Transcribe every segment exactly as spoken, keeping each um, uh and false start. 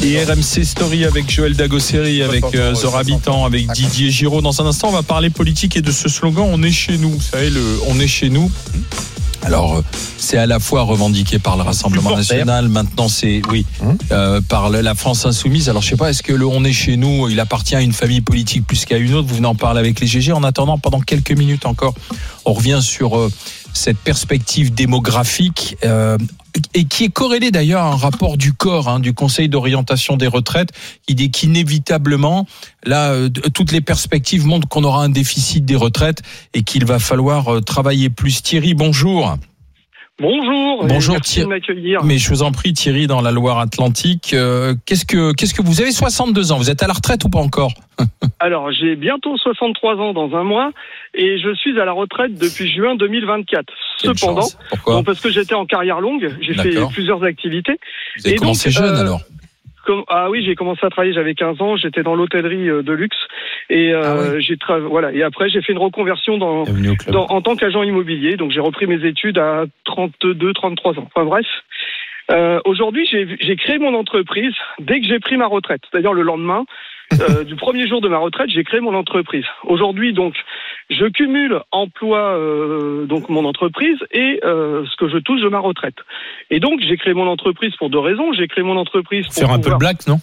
Et R M C Story avec Joël Dagosseri, avec euh, Zora Habitant, avec Didier Giraud. Dans un instant, on va parler politique et de ce slogan « On est chez nous ». Vous savez, le « On est chez nous ». Alors, c'est à la fois revendiqué par le Rassemblement national, maintenant c'est, oui, euh, par la France insoumise. Alors, je sais pas, est-ce que le « On est chez nous », il appartient à une famille politique plus qu'à une autre? Vous venez en parler avec les G G. En attendant, pendant quelques minutes encore, on revient sur euh, cette perspective démographique euh, et qui est corrélée d'ailleurs à un rapport du corps, hein, du Conseil d'orientation des retraites, qui dit qu'inévitablement, là, euh, toutes les perspectives montrent qu'on aura un déficit des retraites et qu'il va falloir euh, travailler plus. Thierry, bonjour. Bonjour. Bonjour merci Thierry. de m'accueillir. Mais je vous en prie, Thierry, dans la Loire-Atlantique, euh, qu'est-ce que qu'est-ce que vous avez soixante-deux ans? Vous êtes à la retraite ou pas encore? Alors, j'ai bientôt soixante-trois ans dans un mois et je suis à la retraite depuis juin deux mille vingt-quatre. Quelle Cependant, chance. Pourquoi? bon, parce que j'étais en carrière longue, j'ai D'accord. fait plusieurs activités. Vous avez et commencé donc, jeune euh, alors? Comme, ah oui, j'ai commencé à travailler, j'avais quinze ans, j'étais dans l'hôtellerie euh, de luxe et euh, Ah oui. j'ai tra- voilà. Et après, j'ai fait une reconversion dans, Bienvenue au club. dans en tant qu'agent immobilier. Donc, j'ai repris mes études à trente-deux, trente-trois ans. Enfin bref. Euh, aujourd'hui, j'ai, j'ai créé mon entreprise dès que j'ai pris ma retraite, c'est-à-dire le lendemain euh, du premier jour de ma retraite, j'ai créé mon entreprise. Aujourd'hui, donc, je cumule emploi, euh, donc mon entreprise et euh, ce que je touche de ma retraite. Et donc, j'ai créé mon entreprise pour deux raisons. J'ai créé mon entreprise pour Faire un peu de pouvoir... blague, non?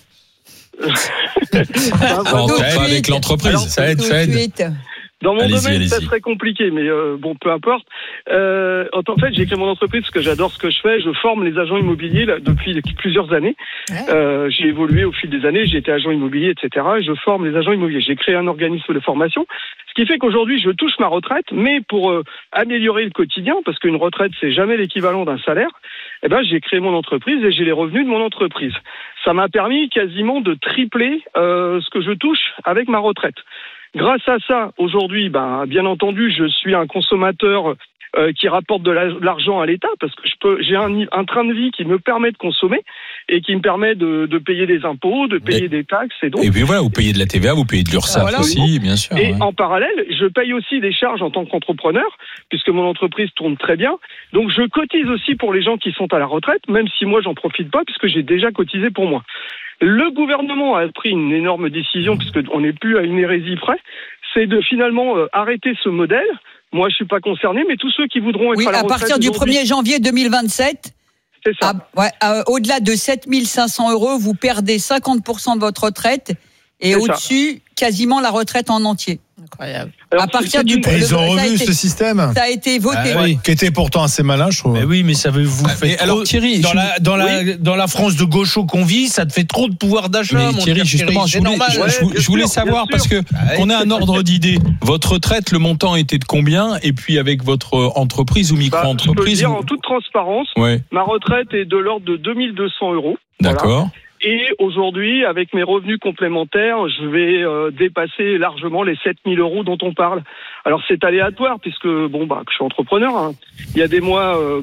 Ben, Bon, voilà. pas avec l'entreprise, Alors, ça aide, Tout ça de aide. suite. Dans mon Allez-y, domaine, ça allez-y. serait compliqué, mais euh, bon, peu importe. Euh, en fait, j'ai créé mon entreprise parce que j'adore ce que je fais. Je forme les agents immobiliers là, depuis plusieurs années. Ouais. Euh, j'ai évolué au fil des années. J'ai été agent immobilier, et cetera. Et je forme les agents immobiliers. J'ai créé un organisme de formation, ce qui fait qu'aujourd'hui, je touche ma retraite, mais pour euh, améliorer le quotidien, parce qu'une retraite, c'est jamais l'équivalent d'un salaire. Eh ben, j'ai créé mon entreprise et j'ai les revenus de mon entreprise. Ça m'a permis quasiment de tripler euh, ce que je touche avec ma retraite. Grâce à ça, aujourd'hui, ben, bien entendu, je suis un consommateur euh, qui rapporte de, la, de l'argent à l'État parce que je peux, j'ai un, un train de vie qui me permet de consommer et qui me permet de, de payer des impôts, de payer Et, des taxes. Et donc, et puis voilà, vous payez de la T V A, vous payez de l'URSSAF Voilà. aussi, bien sûr. et ouais. en parallèle, je paye aussi des charges en tant qu'entrepreneur, puisque mon entreprise tourne très bien. Donc, je cotise aussi pour les gens qui sont à la retraite, même si moi, j'en profite pas, puisque j'ai déjà cotisé pour moi. Le gouvernement a pris une énorme décision, puisqu'on n'est plus à une hérésie près, c'est de finalement euh, arrêter ce modèle. Moi, je suis pas concerné, mais tous ceux qui voudront être Oui, à la à retraite partir du aujourd'hui, premier janvier deux mille vingt-sept, c'est ça. à- ouais, à- au-delà de sept mille cinq cents euros, vous perdez cinquante pour cent de votre retraite et C'est ça. au-dessus, quasiment la retraite en entier. Incroyable. Alors, à partir c'est du une- Et ils ont ça a revu été- ce système. Ça a été voté. Ah oui, qui était pourtant assez malin, je trouve. Mais oui, mais ça veut vous Ah, fait mais trop- alors, Thierry, dans je- la dans la dans la France de gaucho qu'on vit, ça te fait trop de pouvoir d'achat. Mais mon Thierry, cher justement, je c'est voulais, normal. je- Ouais, je- bien je voulais sûr, savoir, bien parce que ouais. qu'on ait un ordre d'idée. Votre retraite, le montant était de combien? Et puis avec votre entreprise ou Bah, je peux le micro-entreprise? dire en toute transparence, Ouais, ma retraite est de l'ordre de deux mille deux cents euros. Voilà. d'accord. Et aujourd'hui, avec mes revenus complémentaires, je vais euh, dépasser largement les sept mille euros dont on parle. Alors c'est aléatoire puisque bon bah je suis entrepreneur. Hein. Il y a des mois, euh,